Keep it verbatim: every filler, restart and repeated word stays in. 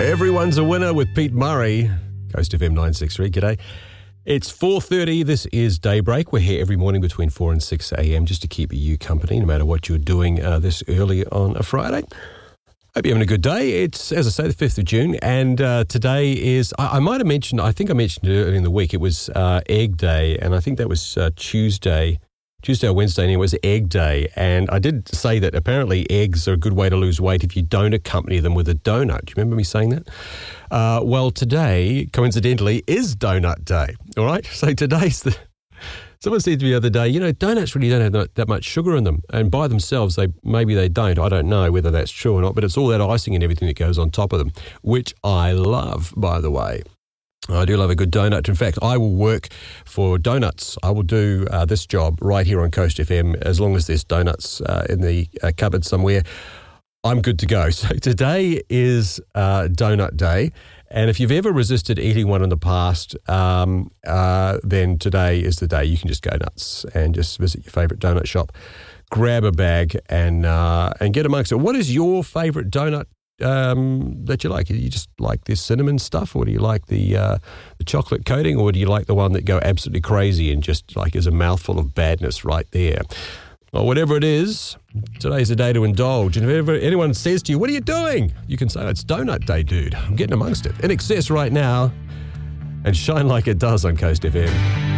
Everyone's a winner with Pete Murray. Coast F M nine sixty-three, g'day. It's four thirty, this is Daybreak. We're here every morning between four and six a.m. just to keep you company, no matter what you're doing uh, this early on a Friday. Hope you're having a good day. It's, as I say, the fifth of June, and uh, today is, I, I might have mentioned, I think I mentioned it earlier in the week, it was uh, Egg Day, and I think that was uh, Tuesday, Tuesday or Wednesday, and it was Egg Day. And I did say that apparently eggs are a good way to lose weight if you don't accompany them with a donut. Do you remember me saying that? Uh, well, today, coincidentally, is Donut Day, all right? So today's the... Someone said to me the other day, you know, donuts really don't have that, that much sugar in them. And by themselves, they maybe they don't. I don't know whether that's true or not, but it's all that icing and everything that goes on top of them, which I love, by the way. I do love a good donut. In fact, I will work for donuts. I will do uh, this job right here on Coast F M as long as there's donuts uh, in the uh, cupboard somewhere. I'm good to go. So today is uh, Donut Day. And if you've ever resisted eating one in the past, um, uh, then today is the day you can just go nuts and just visit your favourite donut shop, grab a bag and uh, and get amongst it. What is your favourite donut um, that you like? Do you just like this cinnamon stuff, or do you like the uh, the chocolate coating, or do you like the one that go absolutely crazy and just like is a mouthful of badness right there? Well, whatever it is, today's a day to indulge. And if ever anyone says to you, what are you doing? You can say, it's Donut Day, dude. I'm getting amongst it. In excess right now, and shine like it does on Coast F M.